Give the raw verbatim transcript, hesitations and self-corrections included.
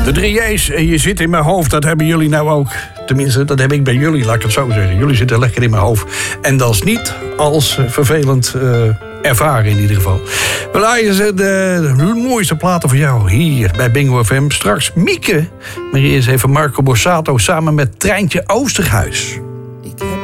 De drie J's en je zit in mijn hoofd, dat hebben jullie nou ook. Tenminste, dat heb ik bij jullie, laat ik het zo zeggen. Jullie zitten lekker in mijn hoofd. En dat is niet als vervelend uh, ervaren in ieder geval. We luisteren de, de mooiste platen voor jou hier bij Bingo F M. Straks Mieke, maar eerst even Marco Borsato samen met Treintje Oosterhuis.